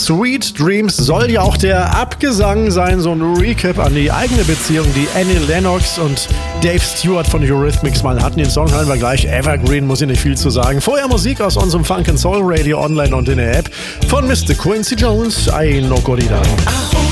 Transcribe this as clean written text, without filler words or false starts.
Sweet Dreams soll ja auch der Abgesang sein, so ein Recap an die eigene Beziehung, die Annie Lennox und Dave Stewart von Eurythmics mal hatten. Den Song hören wir gleich. Evergreen, muss ich nicht viel zu sagen. Vorher Musik aus unserem Funk & Soul Radio online und in der App von Mr. Quincy Jones. Ay no corrida.